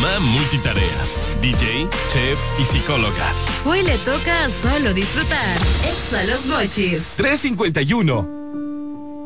mamá multitareas, DJ, chef y psicóloga. Hoy le toca solo disfrutar. Exa Los Mochis. 351.